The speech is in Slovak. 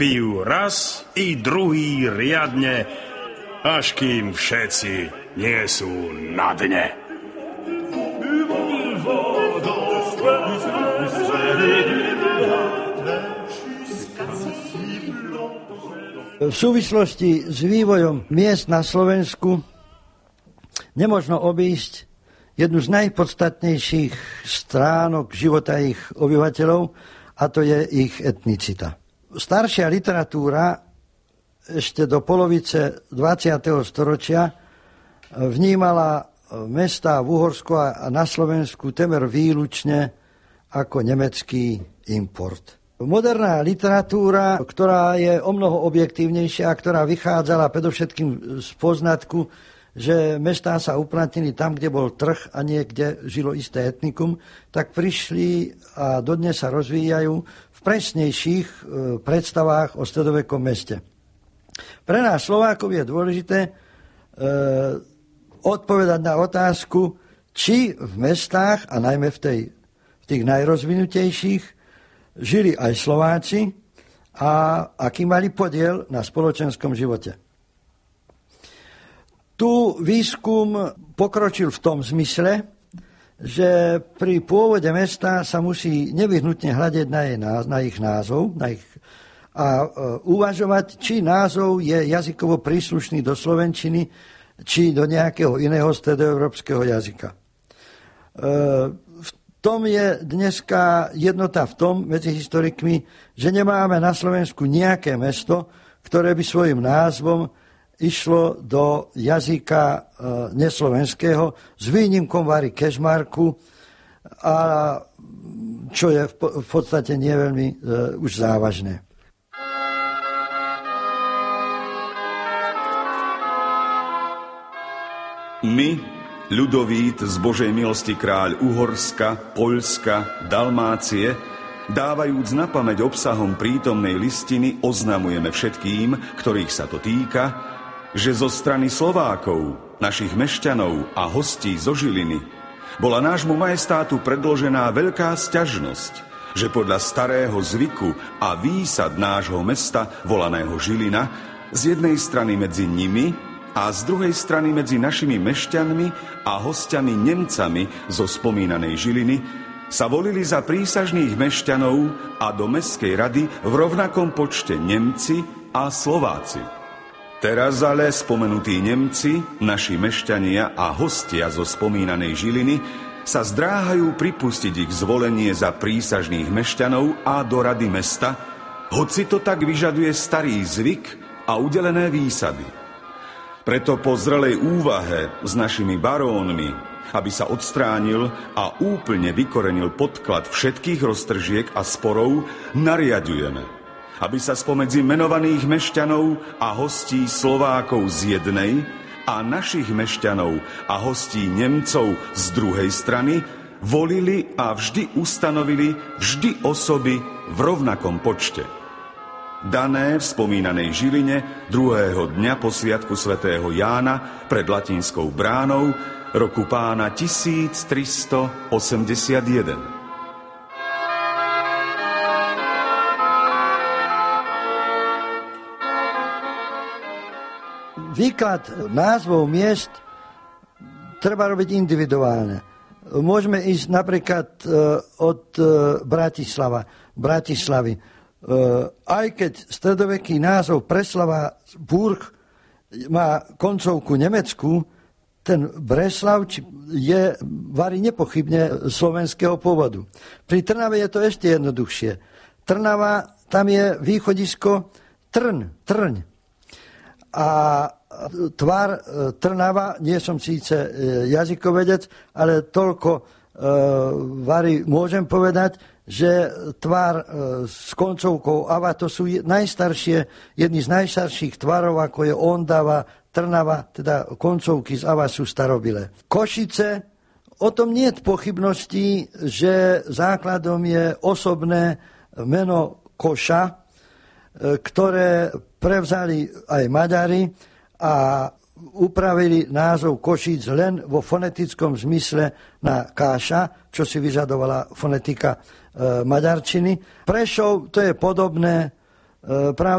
Pijú raz i druhý riadne, až kým všetci nie sú na dne. V súvislosti s vývojom miest na Slovensku nemožno obísť jednu z najpodstatnejších stránok života ich obyvateľov, a to je ich etnicita. Staršia literatúra ešte do polovice 20. storočia vnímala mestá v Uhorsku a na Slovensku temer výlučne ako nemecký import. Moderná literatúra, ktorá je omnoho objektívnejšia a ktorá vychádzala predovšetkým z poznatku, že mestá sa uplatnili tam, kde bol trh a nie kde žilo isté etnikum, tak prišli a dodnes sa rozvíjajú v presnejších predstavách o stredovekom meste. Pre nás Slovákov je dôležité odpovedať na otázku, či v mestách, a najmä v tých najrozvinutejších, žili aj Slováci a aký mali podiel na spoločenskom živote. Tu výskum pokročil v tom zmysle, že pri pôvode mesta sa musí nevyhnutne hľadiť na ich názov a uvažovať, či názov je jazykovo príslušný do slovenčiny, či do nejakého iného stredoeurópskeho jazyka. V tom je dneska jednota v tom medzi historikmi, že nemáme na Slovensku nejaké mesto, ktoré by svojim názvom išlo do jazyka neslovenského, s výnimkom Vary Kežmarku, a čo je v podstate nie veľmi už závažné. My, Ľudovít, z Božej milosti kráľ Uhorska, Poľska, Dalmácie, dávajúc na pamäť obsahom prítomnej listiny, oznamujeme všetkým, ktorých sa to týka, že zo strany Slovákov, našich mešťanov a hostí zo Žiliny bola nášmu majestátu predložená veľká sťažnosť, že podľa starého zvyku a výsad nášho mesta, volaného Žilina, z jednej strany medzi nimi a z druhej strany medzi našimi mešťanmi a hostiami Nemcami zo spomínanej Žiliny sa volili za prísažných mešťanov a do mestskej rady v rovnakom počte Nemci a Slováci. Teraz ale spomenutí Nemci, naši mešťania a hostia zo spomínanej Žiliny sa zdráhajú pripustiť ich zvolenie za prísažných mešťanov a do rady mesta, hoci to tak vyžaduje starý zvyk a udelené výsady. Preto po zrelej úvahe s našimi barónmi, aby sa odstránil a úplne vykorenil podklad všetkých roztržiek a sporov, nariadujeme, aby sa spomedzi menovaných mešťanov a hostí Slovákov z jednej a našich mešťanov a hostí Nemcov z druhej strany volili a vždy ustanovili vždy osoby v rovnakom počte. Dané v spomínanej Žiline 2. dňa po sviatku svätého Jána pred Latinskou bránou roku pána 1381. Výklad názvov miest treba robiť individuálne. Môžeme ísť napríklad od Bratislavy. Aj keď stredoveký názov Preslava Burg má koncovku nemeckú, ten Breslav je vari nepochybne slovenského pôvodu. Pri Trnave je to ešte jednoduchšie. Trnava, tam je východisko Trň. A tvar Trnava, nie som síce jazykovedec, ale toľko vari môžem povedať, že tvar s koncovkou Ava, to sú jedni z najstarších tvarov, ako je Ondava, Trnava, teda koncovky z Ava sú starobilé. Košice, o tom nie je pochybností, že základom je osobné meno Koša, ktoré prevzali aj Maďari a upravili názov Košíc len vo fonetickom zmysle na Káša, čo si vyžadovala fonetika maďarčiny. Prešov, to je podobné práve